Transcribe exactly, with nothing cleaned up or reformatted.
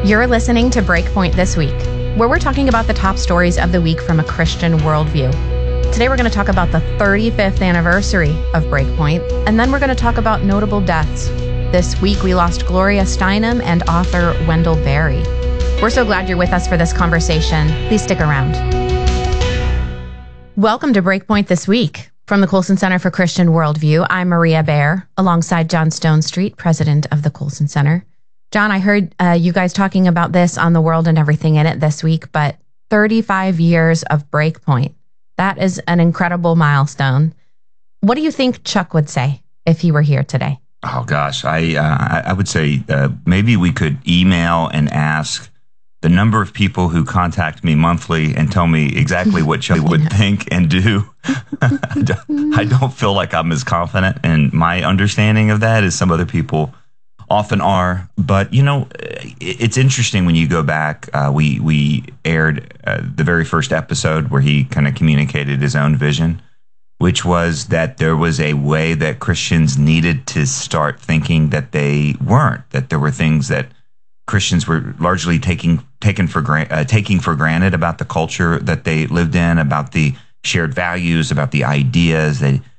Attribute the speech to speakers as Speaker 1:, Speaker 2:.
Speaker 1: You're listening to Breakpoint This Week, where we're talking about the top stories of the week from a Christian worldview. Today we're going to talk about the thirty-fifth anniversary of Breakpoint, and then we're going to talk about notable deaths. This week we lost Gloria Steinem and author Wendell Berry. We're so glad you're with us for this conversation. Please stick around. Welcome to Breakpoint This Week. From the Colson Center for Christian Worldview, I'm Maria Baer, alongside John Stonestreet, president of the Colson Center. John, I heard uh, you guys talking about this on The World and Everything in It this week, but thirty-five years of Breakpoint. That is an incredible milestone. What do you think Chuck would say if he were here today?
Speaker 2: Oh, gosh, I uh, I would say uh, maybe we could email and ask the number of people who contact me monthly and tell me exactly what Chuck would think and do. I don't feel like I'm as confident in my understanding of that as some other people often are. But, you know, it's interesting when you go back. Uh, we, we aired uh, the very first episode where he kind of communicated his own vision, which was that there was a way that Christians needed to start thinking that they weren't, that there were things that Christians were largely taking taken for gra- uh, taking for granted about the culture that they lived in, about the shared values, about the ideas. They